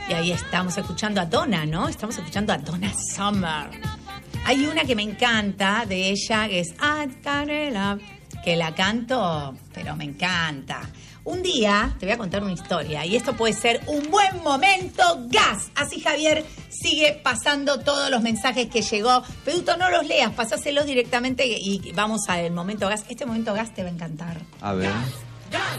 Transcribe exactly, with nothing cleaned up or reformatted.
Y ahí estamos escuchando a Donna, ¿no? Estamos escuchando a Donna Summer. Hay una que me encanta de ella, que es I Got It Love, que la canto, pero me encanta. Un día te voy a contar una historia y esto puede ser un buen momento gas. Así Javier sigue pasando todos los mensajes que llegó. Peduto, no los leas, pasáselos directamente y vamos al momento gas. Este momento gas te va a encantar. A ver.